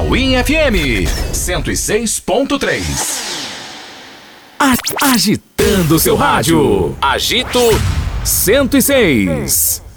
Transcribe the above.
Win FM 106.3. Agitando seu rádio. Agito 106.